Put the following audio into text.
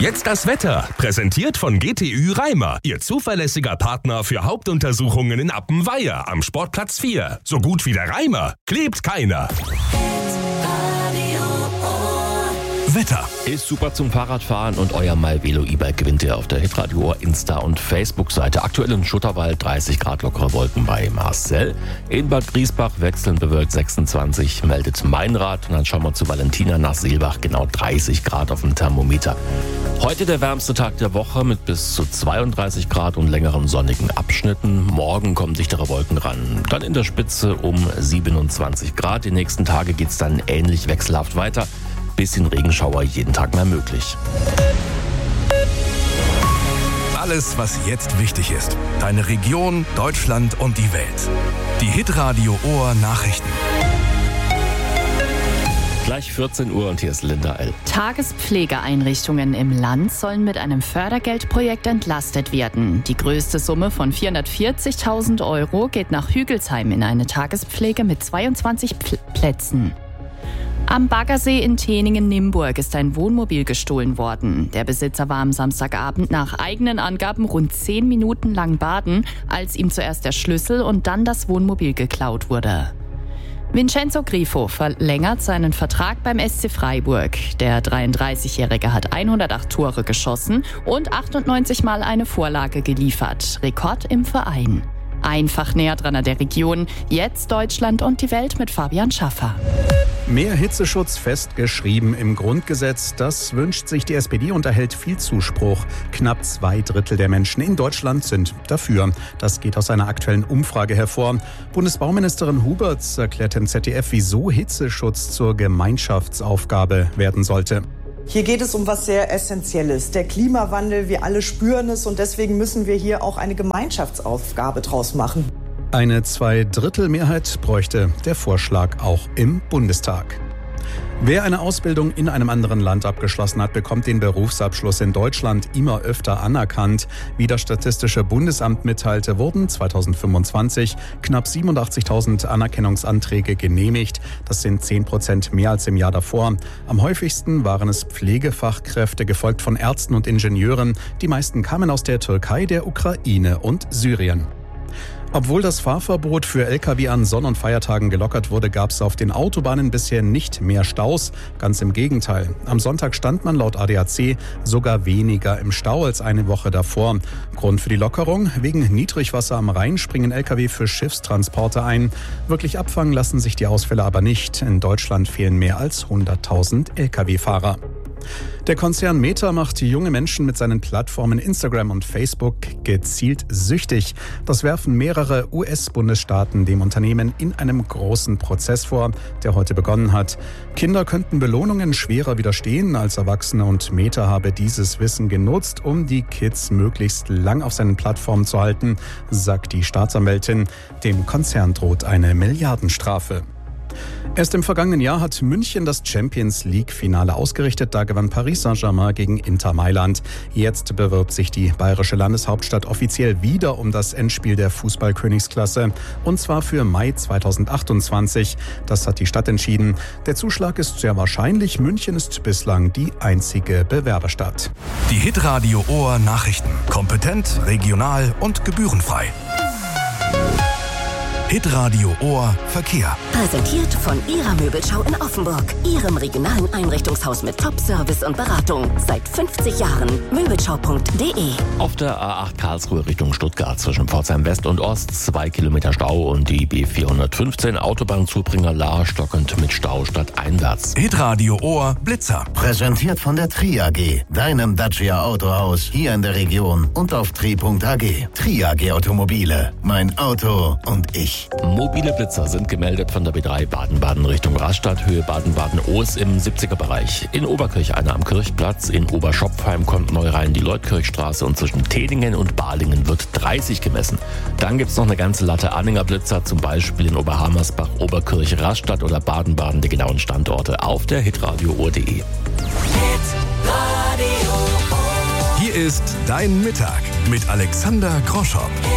Jetzt das Wetter, präsentiert von GTÜ Reimer, Ihr zuverlässiger Partner für Hauptuntersuchungen in Appenweier am Sportplatz 4. So gut wie der Reimer, klebt keiner. Wetter. Ist super zum Fahrradfahren und euer myVelo E-Bike gewinnt ihr auf der Hitradio Insta- und Facebook-Seite. Aktuell in Schutterwald 30 Grad lockere Wolken bei Marcel. In Bad Griesbach wechselnd bewölkt 26, meldet Meinrad. Und dann schauen wir zu Valentina nach Seelbach, genau 30 Grad auf dem Thermometer. Heute der wärmste Tag der Woche mit bis zu 32 Grad und längeren sonnigen Abschnitten. Morgen kommen dichtere Wolken ran. Dann in der Spitze um 27 Grad. Die nächsten Tage geht's dann ähnlich wechselhaft weiter. Bisschen Regenschauer jeden Tag mehr möglich. Alles, was jetzt wichtig ist. Deine Region, Deutschland und die Welt. Die Hitradio Ohr Nachrichten. Gleich 14 Uhr und hier ist Linda L. Tagespflegeeinrichtungen im Land sollen mit einem Fördergeldprojekt entlastet werden. Die größte Summe von 440.000 € geht nach Hügelsheim in eine Tagespflege mit 22 Plätzen. Am Baggersee in Teningen-Nimburg ist ein Wohnmobil gestohlen worden. Der Besitzer war am Samstagabend nach eigenen Angaben rund 10 Minuten lang baden, als ihm zuerst der Schlüssel und dann das Wohnmobil geklaut wurde. Vincenzo Grifo verlängert seinen Vertrag beim SC Freiburg. Der 33-Jährige hat 108 Tore geschossen und 98 Mal eine Vorlage geliefert. Rekord im Verein. Einfach näher dran an der Region. Jetzt Deutschland und die Welt mit Fabian Schaffer. Mehr Hitzeschutz festgeschrieben im Grundgesetz. Das wünscht sich die SPD und erhält viel Zuspruch. Knapp 2/3 der Menschen in Deutschland sind dafür. Das geht aus einer aktuellen Umfrage hervor. Bundesbauministerin Huberts erklärt im ZDF, wieso Hitzeschutz zur Gemeinschaftsaufgabe werden sollte. Hier geht es um was sehr Essentielles. Der Klimawandel, wir alle spüren es und deswegen müssen wir hier auch eine Gemeinschaftsaufgabe draus machen. Eine 2/3 bräuchte der Vorschlag auch im Bundestag. Wer eine Ausbildung in einem anderen Land abgeschlossen hat, bekommt den Berufsabschluss in Deutschland immer öfter anerkannt. Wie das Statistische Bundesamt mitteilte, wurden 2025 knapp 87.000 Anerkennungsanträge genehmigt. Das sind 10% mehr als im Jahr davor. Am häufigsten waren es Pflegefachkräfte, gefolgt von Ärzten und Ingenieuren. Die meisten kamen aus der Türkei, der Ukraine und Syrien. Obwohl das Fahrverbot für Lkw an Sonn- und Feiertagen gelockert wurde, gab es auf den Autobahnen bisher nicht mehr Staus. Ganz im Gegenteil. Am Sonntag stand man laut ADAC sogar weniger im Stau als eine Woche davor. Grund für die Lockerung: wegen Niedrigwasser am Rhein springen Lkw für Schiffstransporte ein. Wirklich abfangen lassen sich die Ausfälle aber nicht. In Deutschland fehlen mehr als 100.000 Lkw-Fahrer. Der Konzern Meta macht junge Menschen mit seinen Plattformen Instagram und Facebook gezielt süchtig. Das werfen mehrere US-Bundesstaaten dem Unternehmen in einem großen Prozess vor, der heute begonnen hat. Kinder könnten Belohnungen schwerer widerstehen als Erwachsene und Meta habe dieses Wissen genutzt, um die Kids möglichst lang auf seinen Plattformen zu halten, sagt die Staatsanwältin. Dem Konzern droht eine Milliardenstrafe. Erst im vergangenen Jahr hat München das Champions-League-Finale ausgerichtet. Da gewann Paris Saint-Germain gegen Inter Mailand. Jetzt bewirbt sich die bayerische Landeshauptstadt offiziell wieder um das Endspiel der Fußball-Königsklasse. Und zwar für Mai 2028. Das hat die Stadt entschieden. Der Zuschlag ist sehr wahrscheinlich. München ist bislang die einzige Bewerberstadt. Die Hitradio Ohr Nachrichten. Kompetent, regional und gebührenfrei. Hitradio Ohr Verkehr. Präsentiert von Ihrer Möbelschau in Offenburg. Ihrem regionalen Einrichtungshaus mit Top-Service und Beratung. Seit 50 Jahren. Möbelschau.de. Auf der A8 Karlsruhe Richtung Stuttgart zwischen Pforzheim West und Ost 2 Kilometer Stau und die B415 Autobahnzubringer Lahr stockend mit Stau stadteinwärts. Hitradio Ohr Blitzer. Präsentiert von der Tri AG, deinem Dacia Autohaus hier in der Region und auf tri.ag. Tri AG Automobile. Mein Auto und ich. Mobile Blitzer sind gemeldet von der B3 Baden-Baden Richtung Rastatt, Höhe Baden-Baden-Oos im 70er-Bereich. In Oberkirch einer am Kirchplatz, in Oberschopfheim kommt neu rein die Leutkirchstraße und zwischen Teningen und Balingen wird 30 gemessen. Dann gibt's noch eine ganze Latte Anhänger Blitzer, zum Beispiel in Oberhammersbach, Oberkirch, Rastatt oder Baden-Baden. Die genauen Standorte auf der hitradio-ohr.de. Hier ist Dein Mittag mit Alexander Groschow.